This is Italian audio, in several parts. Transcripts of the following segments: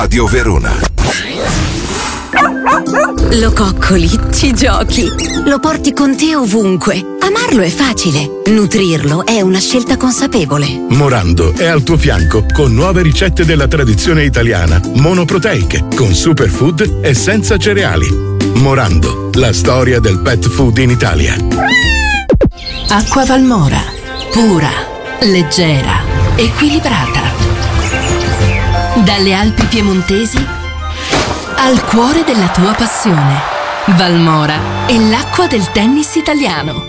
Radio Verona. Lo coccoli, ci giochi, lo porti con te ovunque. Amarlo è facile, nutrirlo è una scelta consapevole. Morando è al tuo fianco con nuove ricette della tradizione italiana, monoproteiche, con superfood e senza cereali. Morando, la storia del pet food in Italia. Acqua Valmora, pura, leggera, equilibrata. Dalle Alpi piemontesi al cuore della tua passione. Valmora è l'acqua del tennis italiano.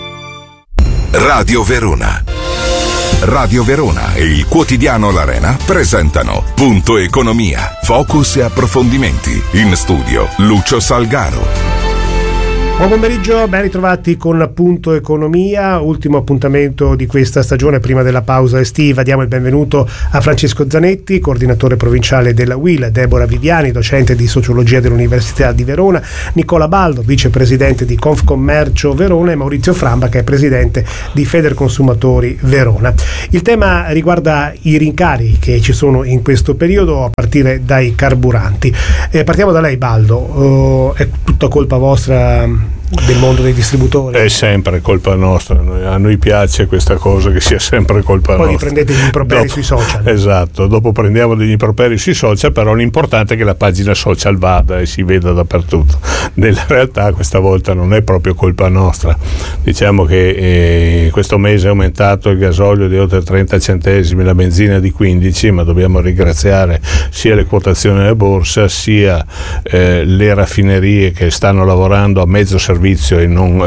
Radio Verona. Radio Verona e il quotidiano L'Arena presentano Punto Economia, focus e approfondimenti. In studio Lucio Salgaro. Buon pomeriggio, ben ritrovati con Punto Economia, ultimo appuntamento di questa stagione prima della pausa estiva. Diamo il benvenuto a Francesco Zanetti, coordinatore provinciale della UIL, Deborah Viviani, docente di sociologia dell'Università di Verona, Nicola Baldo, vicepresidente di Confcommercio Verona, e Maurizio Framba, che è presidente di Federconsumatori Verona. Il tema riguarda i rincari che ci sono in questo periodo a partire dai carburanti. Partiamo da lei, Baldo. È tutta colpa vostra del mondo dei distributori? È sempre colpa nostra, a noi piace questa cosa che sia sempre colpa nostra. Poi prendete gli improperi sui social. Esatto, dopo prendiamo degli improperi sui social, però l'importante è che la pagina social vada e si veda dappertutto. Nella realtà questa volta non è proprio colpa nostra. Diciamo che questo mese è aumentato il gasolio di oltre 30 centesimi, la benzina di 15, ma dobbiamo ringraziare sia le quotazioni della borsa sia le raffinerie che stanno lavorando a mezzo servizio e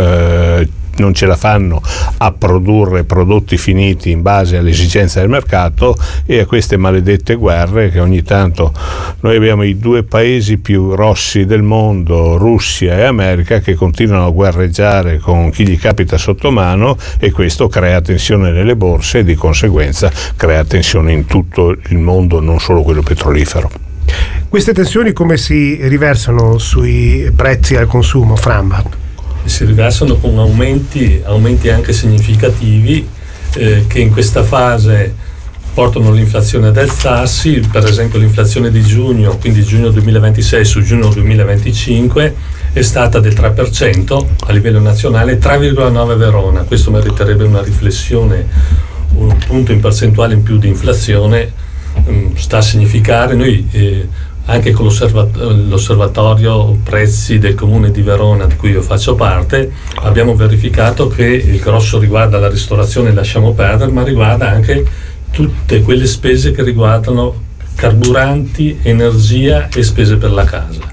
non ce la fanno a produrre prodotti finiti in base alle esigenze del mercato e a queste maledette guerre che ogni tanto noi abbiamo i due paesi più grossi del mondo, Russia e America, che continuano a guerreggiare con chi gli capita sotto mano, e questo crea tensione nelle borse e di conseguenza crea tensione in tutto il mondo, non solo quello petrolifero. Queste tensioni come si riversano sui prezzi al consumo, Framba? Si riversano con aumenti anche significativi che in questa fase portano l'inflazione ad alzarsi. Per esempio l'inflazione di giugno, quindi giugno 2026 su giugno 2025, è stata del 3% a livello nazionale, 3,9 Verona. Questo meriterebbe una riflessione, un punto in percentuale in più di inflazione sta a significare. Noi anche con l'osservatorio prezzi del comune di Verona, di cui io faccio parte, abbiamo verificato che il grosso riguarda la ristorazione, lasciamo perdere, ma riguarda anche tutte quelle spese che riguardano carburanti, energia e spese per la casa.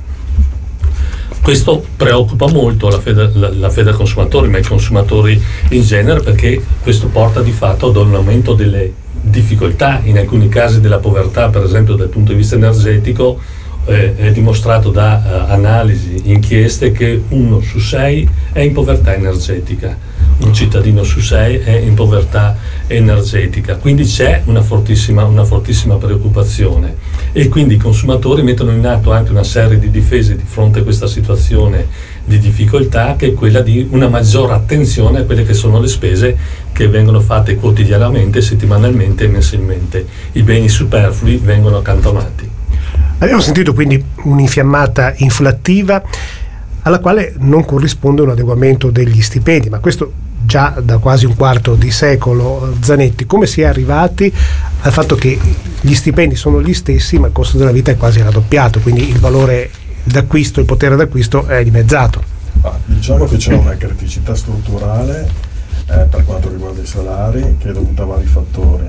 Questo preoccupa molto la Federconsumatori, ma i consumatori in genere, perché questo porta di fatto ad un aumento delle difficoltà, in alcuni casi della povertà. Per esempio dal punto di vista energetico è dimostrato da analisi, inchieste, che 1 su 6 è in povertà energetica, un cittadino su 6 è in povertà energetica, quindi c'è una fortissima preoccupazione, e quindi i consumatori mettono in atto anche una serie di difese di fronte a questa situazione di difficoltà, che è quella di una maggiore attenzione a quelle che sono le spese che vengono fatte quotidianamente, settimanalmente e mensilmente. I beni superflui vengono accantonati. Abbiamo sentito quindi un'infiammata inflattiva alla quale non corrisponde un adeguamento degli stipendi, ma questo già da quasi un quarto di secolo. Zanetti, come si è arrivati al fatto che gli stipendi sono gli stessi ma il costo della vita è quasi raddoppiato, quindi il valore d'acquisto, il potere d'acquisto è dimezzato? Diciamo che c'è una criticità strutturale per quanto riguarda i salari, che è dovuta a vari fattori.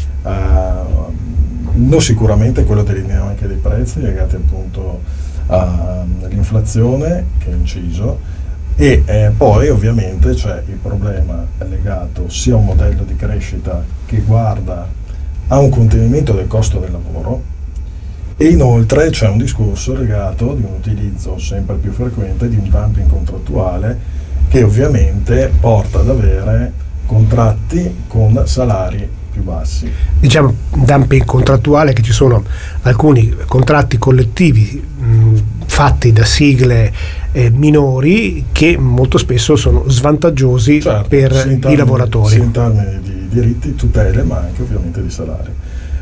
Non sicuramente quello dei dinamiche dei prezzi legati appunto all'inflazione che è inciso, e poi ovviamente c'è il problema legato sia a un modello di crescita che guarda a un contenimento del costo del lavoro, e inoltre c'è un discorso legato di un utilizzo sempre più frequente di un dumping contrattuale, che ovviamente porta ad avere contratti con salari più bassi. Diciamo dumping contrattuale, che ci sono alcuni contratti collettivi fatti da sigle minori che molto spesso sono svantaggiosi, certo, per i lavoratori. Sia in termini di diritti, tutele, ma anche ovviamente di salari.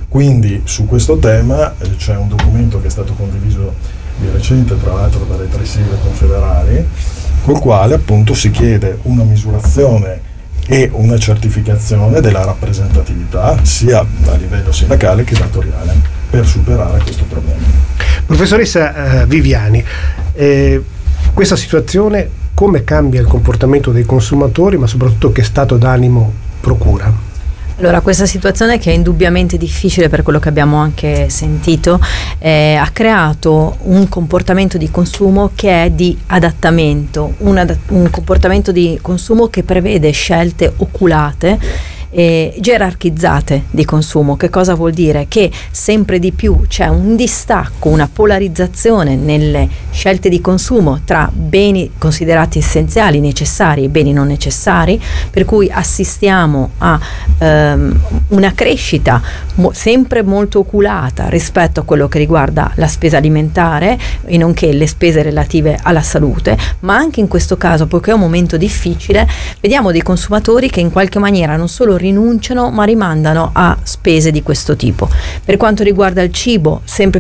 Quindi su questo tema c'è un documento che è stato condiviso di recente, tra l'altro dalle 3 sigle confederali, col quale appunto si chiede una misurazione e una certificazione della rappresentatività sia a livello sindacale che datoriale per superare questo problema. Professoressa Viviani, questa situazione come cambia il comportamento dei consumatori, ma soprattutto che stato d'animo procura? Allora, questa situazione, che è indubbiamente difficile per quello che abbiamo anche sentito, ha creato un comportamento di consumo che è di adattamento, un comportamento di consumo che prevede scelte oculate e gerarchizzate di consumo. Che cosa vuol dire? Che sempre di più c'è un distacco, una polarizzazione nelle scelte di consumo tra beni considerati essenziali, necessari e beni non necessari, per cui assistiamo a una crescita sempre molto oculata rispetto a quello che riguarda la spesa alimentare e nonché le spese relative alla salute, ma anche in questo caso, poiché è un momento difficile, vediamo dei consumatori che in qualche maniera non solo rinunciano ma rimandano a spese di questo tipo. Per quanto riguarda il cibo, sempre